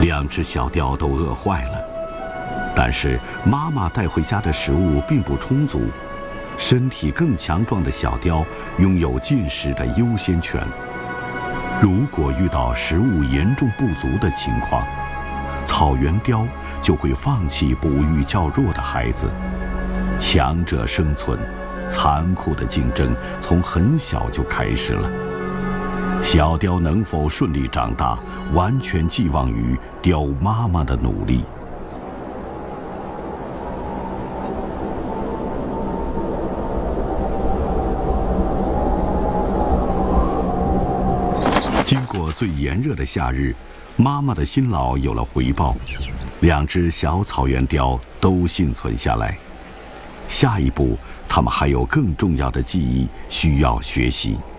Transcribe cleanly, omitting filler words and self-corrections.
两只小雕都饿坏了，但是妈妈带回家的食物并不充足，身体更强壮的小雕拥有进食的优先权。如果遇到食物严重不足的情况，草原雕就会放弃哺育较弱的孩子，强者生存，残酷的竞争从很小就开始了。小雕能否顺利长大，完全寄望于雕妈妈的努力。经过最炎热的夏日，妈妈的辛劳有了回报，两只小草原雕都幸存下来。下一步，它们还有更重要的记忆需要学习。